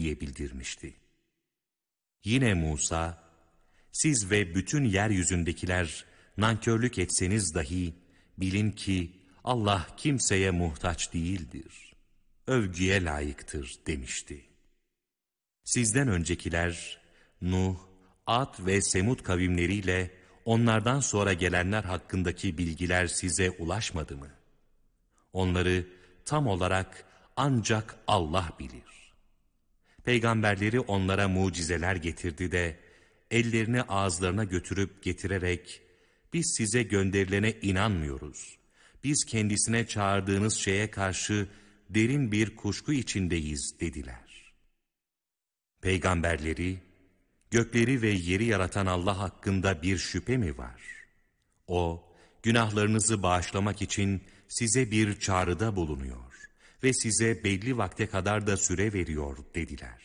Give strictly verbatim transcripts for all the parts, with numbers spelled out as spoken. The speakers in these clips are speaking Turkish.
diye bildirmişti. Yine Musa, siz ve bütün yeryüzündekiler nankörlük etseniz dahi bilin ki Allah kimseye muhtaç değildir. Övgüye layıktır demişti. Sizden öncekiler Nuh, Ad ve Semud kavimleriyle onlardan sonra gelenler hakkındaki bilgiler size ulaşmadı mı? Onları tam olarak ancak Allah bilir. Peygamberleri onlara mucizeler getirdi de ellerini ağızlarına götürüp getirerek biz size gönderilene inanmıyoruz. Biz kendisine çağırdığınız şeye karşı derin bir kuşku içindeyiz dediler. Peygamberleri, gökleri ve yeri yaratan Allah hakkında bir şüphe mi var? O, günahlarınızı bağışlamak için size bir çağrıda bulunuyor ve size belli vakte kadar da süre veriyor dediler.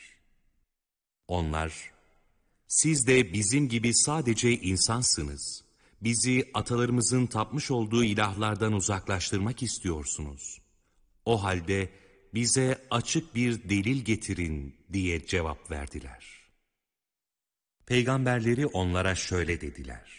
Onlar, siz de bizim gibi sadece insansınız. Bizi atalarımızın tapmış olduğu ilahlardan uzaklaştırmak istiyorsunuz. O halde bize açık bir delil getirin diye cevap verdiler. Peygamberleri onlara şöyle dediler.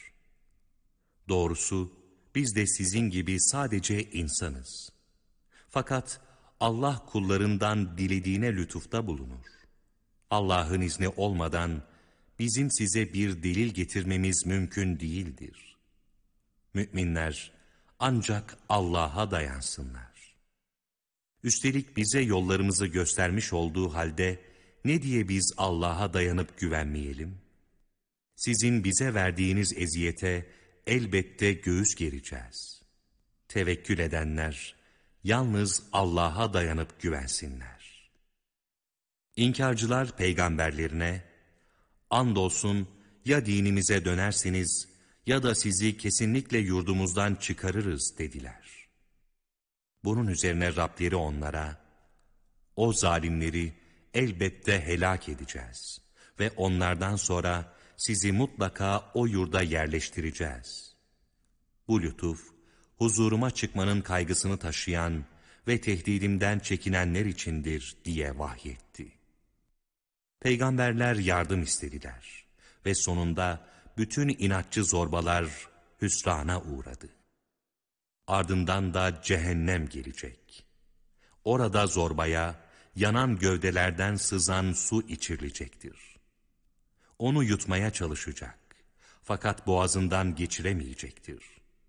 Doğrusu biz de sizin gibi sadece insanız. Fakat Allah kullarından dilediğine lütufta bulunur. Allah'ın izni olmadan bizim size bir delil getirmemiz mümkün değildir. Müminler ancak Allah'a dayansınlar. Üstelik bize yollarımızı göstermiş olduğu halde ne diye biz Allah'a dayanıp güvenmeyelim? Sizin bize verdiğiniz eziyete elbette göğüs gereceğiz. Tevekkül edenler yalnız Allah'a dayanıp güvensinler. İnkarcılar peygamberlerine, andolsun ya dinimize dönersiniz ya da sizi kesinlikle yurdumuzdan çıkarırız dediler. Bunun üzerine Rableri onlara, o zalimleri elbette helak edeceğiz ve onlardan sonra sizi mutlaka o yurda yerleştireceğiz. Bu lütuf, huzuruma çıkmanın kaygısını taşıyan ve tehdidimden çekinenler içindir diye vahyetti. Peygamberler yardım istediler ve sonunda bütün inatçı zorbalar hüsrana uğradı. Ardından da cehennem gelecek. Orada zorbaya yanan gövdelerden sızan su içirilecektir. Onu yutmaya çalışacak fakat boğazından geçiremeyecektir.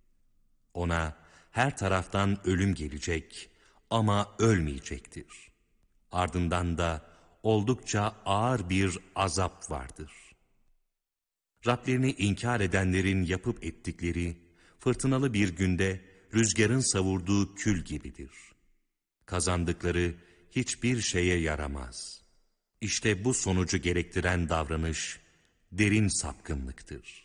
Ona her taraftan ölüm gelecek ama ölmeyecektir. Ardından da oldukça ağır bir azap vardır. Rablerini inkar edenlerin yapıp ettikleri fırtınalı bir günde rüzgarın savurduğu kül gibidir. Kazandıkları hiçbir şeye yaramaz. İşte bu sonucu gerektiren davranış derin sapkınlıktır.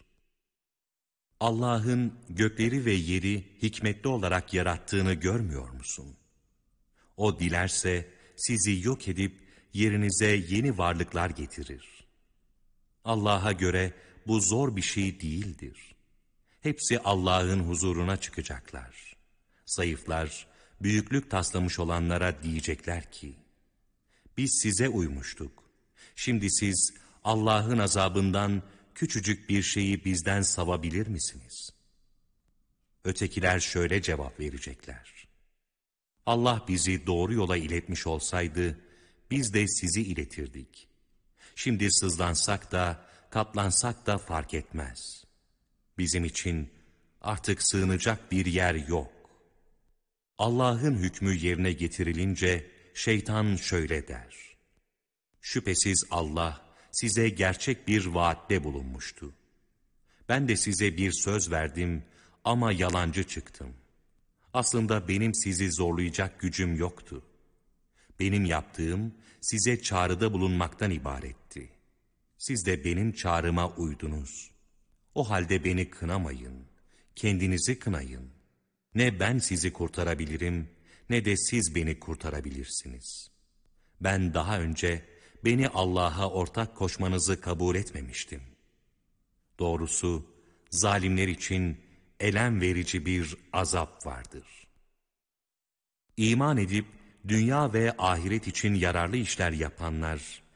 Allah'ın gökleri ve yeri hikmetli olarak yarattığını görmüyor musun? O dilerse sizi yok edip yerinize yeni varlıklar getirir. Allah'a göre bu zor bir şey değildir. Hepsi Allah'ın huzuruna çıkacaklar. Zayıflar, büyüklük taslamış olanlara diyecekler ki, biz size uymuştuk. Şimdi siz Allah'ın azabından küçücük bir şeyi bizden savabilir misiniz? Ötekiler şöyle cevap verecekler. Allah bizi doğru yola iletmiş olsaydı, biz de sizi iletirdik. Şimdi sızlansak da, katlansak da fark etmez. Bizim için artık sığınacak bir yer yok. Allah'ın hükmü yerine getirilince şeytan şöyle der. Şüphesiz Allah size gerçek bir vaatte bulunmuştu. Ben de size bir söz verdim ama yalancı çıktım. Aslında benim sizi zorlayacak gücüm yoktu. Benim yaptığım size çağrıda bulunmaktan ibaretti. Siz de benim çağrıma uydunuz. O halde beni kınamayın, kendinizi kınayın. Ne ben sizi kurtarabilirim, ne de siz beni kurtarabilirsiniz. Ben daha önce beni Allah'a ortak koşmanızı kabul etmemiştim. Doğrusu zalimler için elem verici bir azap vardır. İman edip dünya ve ahiret için yararlı işler yapanlar